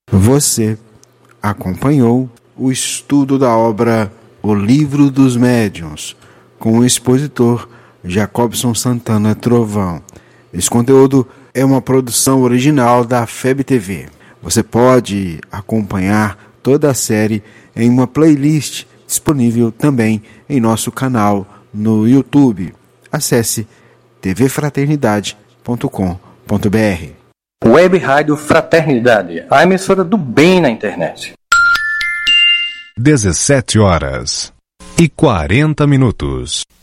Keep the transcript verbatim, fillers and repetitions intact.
Você acompanhou o estudo da obra O Livro dos Médiuns, com o expositor Jacobson Santana Trovão. Esse conteúdo é uma produção original da F E B T V. Você pode acompanhar toda a série em uma playlist disponível também em nosso canal no YouTube. Acesse t v fraternidade ponto com ponto b r. Web Rádio Fraternidade, a emissora do bem na internet. dezessete horas e quarenta minutos.